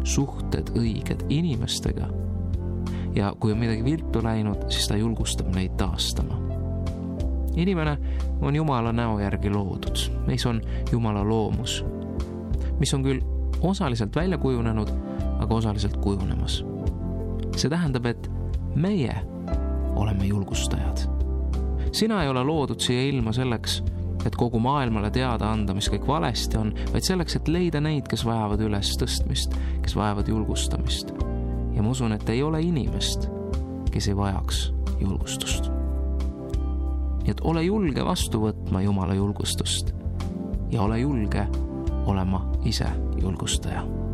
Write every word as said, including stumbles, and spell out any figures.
suhted õiged inimestega ja kui on midagi viltu läinud, siis ta julgustab neid taastama. Inimene on Jumala näo järgi loodud, meis on Jumala loomus, mis on küll osaliselt välja kujunenud, aga osaliselt kujunemas. See tähendab, et meie oleme julgustajad. Sina ei ole loodud siia ilma selleks, et kogu maailmale teada anda, mis kõik valesti on, vaid selleks, et leida neid, kes vajavad üles tõstmist, kes vajavad julgustamist. Ja ma usun, et ei ole inimest, kes ei vajaks julgustust. Nii et ole julge vastu võtma Jumala julgustust ja ole julge olema ise julgustaja.